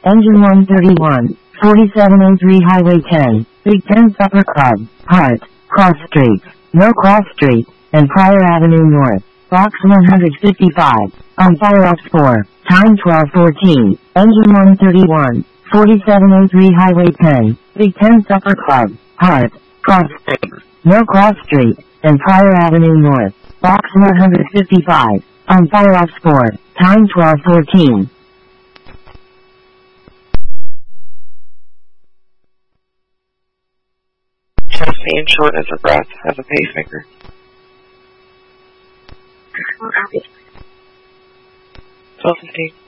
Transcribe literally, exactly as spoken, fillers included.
Engine one thirty-one, forty-seven oh three Highway ten, Big Ten Supper Club, Hart, Cross Street, No Cross Street, and Pryor Avenue North. Box one fifty-five, on fire ops four, time twelve fourteen, engine one thirty-one, forty-seven oh three Highway ten, Big Ten Supper Club, Hart, Cross Street, No Cross Street, and Pryor Avenue North. Box one fifty-five, on fire ops four, time twelve fourteen. Chest and short as a breath, has a pacemaker. twelve fifteen.